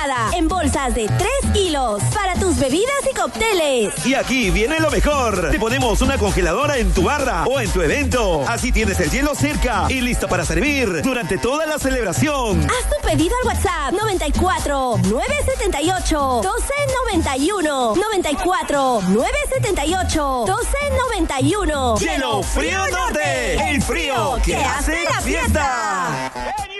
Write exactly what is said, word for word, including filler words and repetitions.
congelada en bolsas de tres kilos para tus bebidas y cócteles. Y aquí viene lo mejor. Te ponemos una congeladora en tu barra o en tu evento. Así tienes el hielo cerca y listo para servir durante toda la celebración. Haz tu pedido al WhatsApp noventa y cuatro, nueve setenta y ocho, doce noventa y uno. noventa y cuatro, nueve setenta y ocho, doce noventa y uno. Hielo Frío Norte, el frío que hace la fiesta.